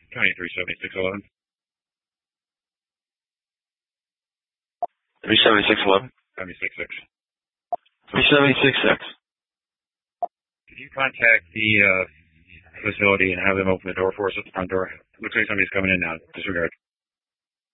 County 37611. 37611. 766. 3766. Could you contact the facility and have them open the door for us at the front door? Looks like somebody's coming in now. Disregard.